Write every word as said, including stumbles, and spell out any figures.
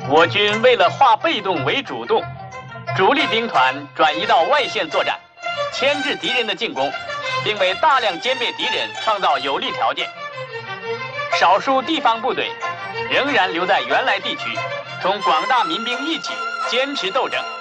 我军为了化被动为主动，主力兵团转移到外线作战，牵制敌人的进攻，并为大量歼灭敌人创造有利条件。少数地方部队仍然留在原来地区，同广大民兵一起坚持斗争。